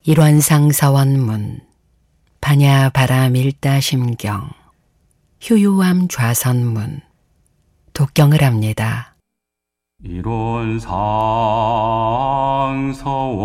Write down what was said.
일원상서원문 반야 바라밀다 심경 효요암 좌선문 독경을 합니다. 일원상서원